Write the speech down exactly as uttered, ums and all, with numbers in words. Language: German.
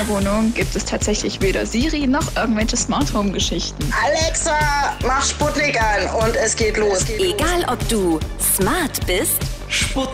Wohnung gibt es tatsächlich weder Siri noch irgendwelche Smart Home Geschichten. Alexa, mach Sputnik an und es geht los. Egal ob du smart bist